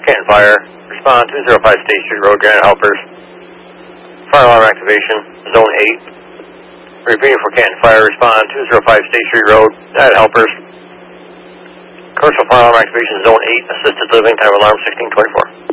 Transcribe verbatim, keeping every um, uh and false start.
Canton Fire. Respond two oh five State Street Road, Granite Helpers. Fire alarm activation, Zone eight. Repeating for Canton Fire. Respond two oh five State Street Road, Granite Helpers. Commercial fire alarm activation, Zone eight. Assisted living, time alarm sixteen twenty-four.